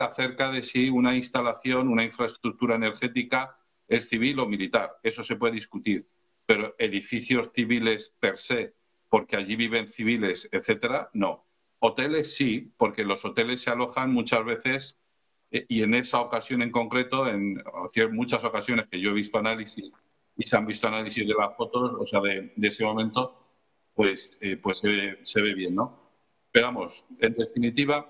acerca de si una instalación, una infraestructura energética es civil o militar. Eso se puede discutir. Pero edificios civiles per se, porque allí viven civiles, etcétera, no. Hoteles sí, porque los hoteles se alojan muchas veces, y en esa ocasión en concreto, en muchas ocasiones que yo he visto análisis y se han visto análisis de las fotos, o sea, de ese momento, pues se ve bien, ¿no? Pero vamos, en definitiva,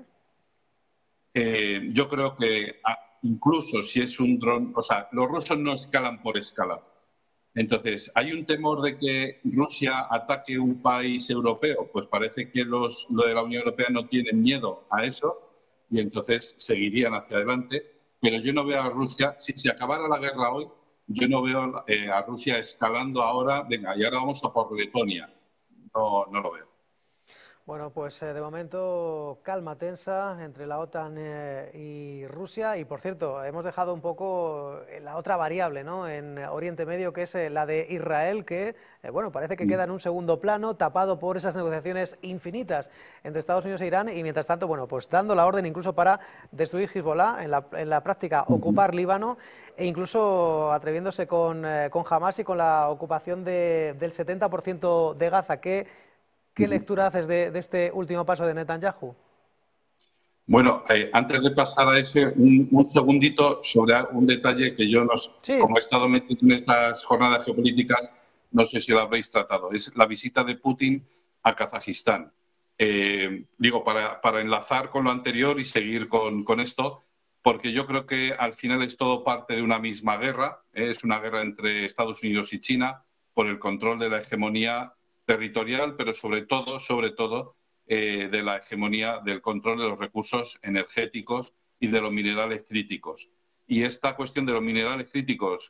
yo creo que incluso si es un dron, o sea, los rusos no escalan por escala. Entonces, ¿hay un temor de que Rusia ataque un país europeo? Pues parece que lo de la Unión Europea no tienen miedo a eso y entonces seguirían hacia adelante. Pero yo no veo a Rusia, si se acabara la guerra hoy, yo no veo a Rusia escalando ahora, venga, y ahora vamos a por Letonia. No, no lo veo. Bueno, pues de momento calma tensa entre la OTAN y Rusia y, por cierto, hemos dejado un poco la otra variable, ¿no?, en Oriente Medio, que es la de Israel, que, bueno, parece que queda en un segundo plano, tapado por esas negociaciones infinitas entre Estados Unidos e Irán y, mientras tanto, bueno, pues dando la orden incluso para destruir Hezbollah, en la práctica ocupar Líbano e incluso atreviéndose con Hamas y con la ocupación del 70% de Gaza. ¿Qué lectura haces de este último paso de Netanyahu? Bueno, antes de pasar a ese, un segundito sobre un detalle que yo, Sí. como he estado metido en estas jornadas geopolíticas, no sé si lo habréis tratado. Es la visita de Putin a Kazajistán. Digo, para enlazar con lo anterior y seguir con esto, porque yo creo que al final es todo parte de una misma guerra. Es una guerra entre Estados Unidos y China por el control de la hegemonía territorial, pero sobre todo, de la hegemonía del control de los recursos energéticos y de los minerales críticos. Y esta cuestión de los minerales críticos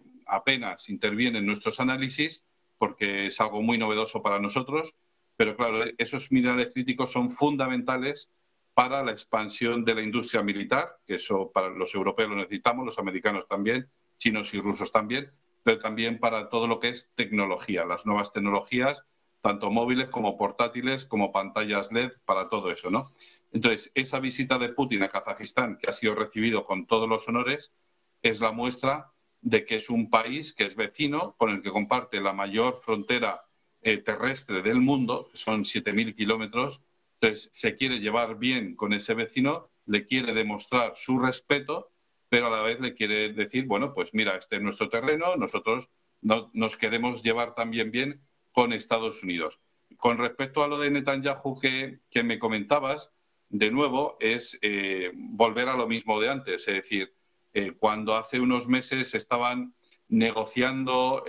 apenas interviene en nuestros análisis porque es algo muy novedoso para nosotros, pero claro, esos minerales críticos son fundamentales para la expansión de la industria militar, que eso para los europeos lo necesitamos, los americanos también, chinos y rusos también, pero también para todo lo que es tecnología, las nuevas tecnologías, tanto móviles como portátiles, como pantallas LED, para todo eso, ¿no? Entonces, esa visita de Putin a Kazajistán, que ha sido recibido con todos los honores, es la muestra de que es un país que es vecino, con el que comparte la mayor frontera terrestre del mundo, que son 7.000 kilómetros. Entonces, se quiere llevar bien con ese vecino, le quiere demostrar su respeto, pero a la vez le quiere decir, bueno, pues mira, este es nuestro terreno, nosotros nos queremos llevar también bien con Estados Unidos. Con respecto a lo de Netanyahu que me comentabas, de nuevo, es volver a lo mismo de antes. Es decir, cuando hace unos meses estaban negociando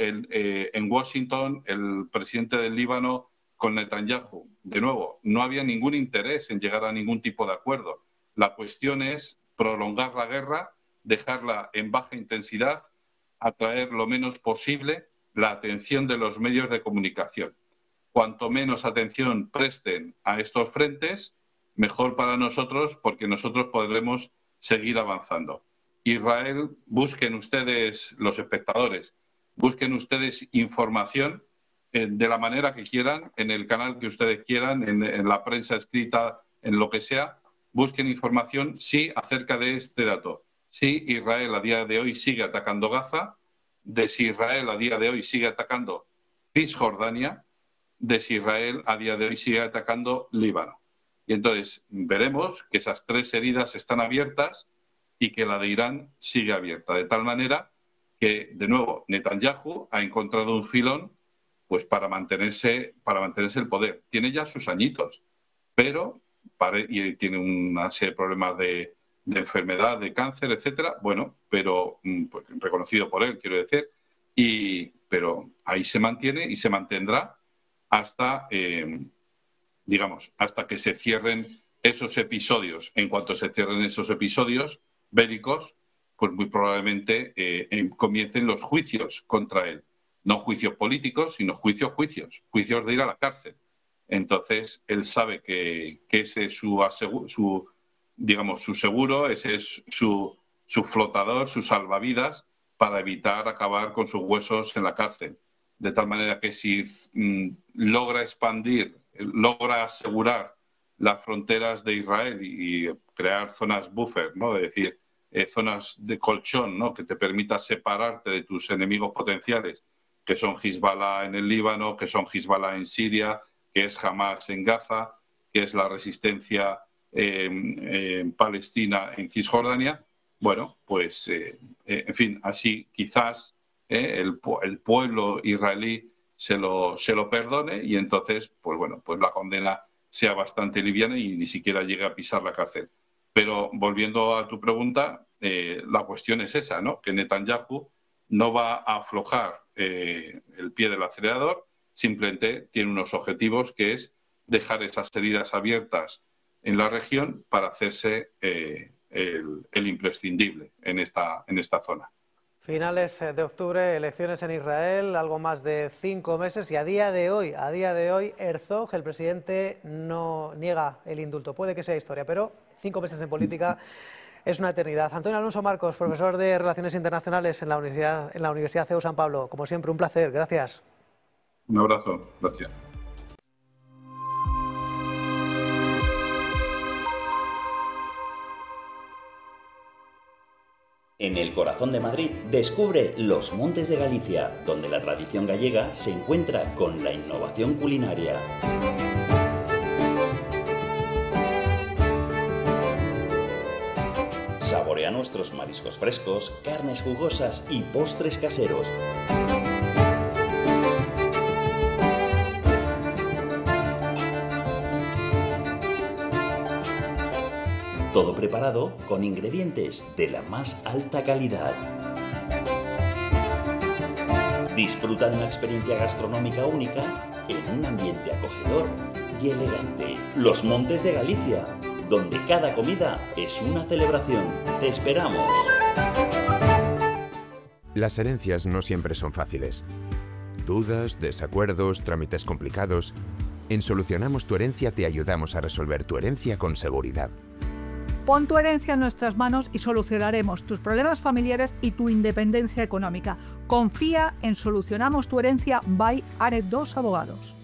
en Washington el presidente del Líbano con Netanyahu. De nuevo, no había ningún interés en llegar a ningún tipo de acuerdo. La cuestión es prolongar la guerra, dejarla en baja intensidad, atraer lo menos posible la atención de los medios de comunicación. Cuanto menos atención presten a estos frentes, mejor para nosotros, porque nosotros podremos seguir avanzando. Israel, busquen ustedes, los espectadores, busquen ustedes información de la manera que quieran, en el canal que ustedes quieran, en la prensa escrita, en lo que sea, busquen información, sí, acerca de este dato. Sí, Israel a día de hoy sigue atacando Gaza, de si Israel a día de hoy sigue atacando Cisjordania, de si Israel a día de hoy sigue atacando Líbano. Y entonces veremos que esas tres heridas están abiertas y que la de Irán sigue abierta, de tal manera que, de nuevo, Netanyahu ha encontrado un filón pues para mantenerse el poder. Tiene ya sus añitos, pero y tiene una serie de problemas de enfermedad, de cáncer, etcétera. Bueno, pero pues, reconocido por él, quiero decir. Pero ahí se mantiene y se mantendrá hasta, hasta que se cierren esos episodios. En cuanto se cierren esos episodios bélicos, pues muy probablemente comiencen los juicios contra él. No juicios políticos, sino juicios de ir a la cárcel. Entonces, él sabe que ese es su seguro, ese es su flotador, su salvavidas, para evitar acabar con sus huesos en la cárcel. De tal manera que si logra expandir, logra asegurar las fronteras de Israel y crear zonas buffer, ¿no? Es decir, zonas de colchón, ¿no? Que te permita separarte de tus enemigos potenciales, que son Hezbollah en el Líbano, que son Hezbollah en Siria, que es Hamas en Gaza, que es la resistencia en Palestina, en Cisjordania. Bueno, pues, en fin, así quizás el pueblo israelí se lo perdone y entonces, pues bueno, pues la condena sea bastante liviana y ni siquiera llegue a pisar la cárcel. Pero volviendo a tu pregunta, la cuestión es esa, ¿no? Que Netanyahu no va a aflojar el pie del acelerador, simplemente tiene unos objetivos, que es dejar esas heridas abiertas en la región para hacerse el imprescindible en esta zona. Finales de octubre, elecciones en Israel, algo más de 5 meses y a día de hoy, Herzog, el presidente, no niega el indulto. Puede que sea historia, pero 5 meses en política es una eternidad. Antonio Alonso Marcos, profesor de Relaciones Internacionales en la Universidad CEU San Pablo. Como siempre, un placer. Gracias. Un abrazo. Gracias. En el corazón de Madrid, descubre Los Montes de Galicia, donde la tradición gallega se encuentra con la innovación culinaria. Saborea nuestros mariscos frescos, carnes jugosas y postres caseros. Todo preparado con ingredientes de la más alta calidad. Disfruta de una experiencia gastronómica única en un ambiente acogedor y elegante. Los Montes de Galicia, donde cada comida es una celebración. ¡Te esperamos! Las herencias no siempre son fáciles. Dudas, desacuerdos, trámites complicados. En Solucionamos tu Herencia te ayudamos a resolver tu herencia con seguridad. Pon tu herencia en nuestras manos y solucionaremos tus problemas familiares y tu independencia económica. Confía en Solucionamos tu Herencia by Ared 2 Abogados.